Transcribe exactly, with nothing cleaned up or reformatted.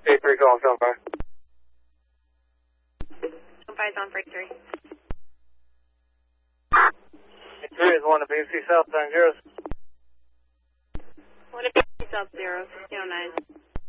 eight three, call Zone five. Zone five, on break three. eight three is one to B C South, nine zeros. one to B C South, zero, sixteen oh nine.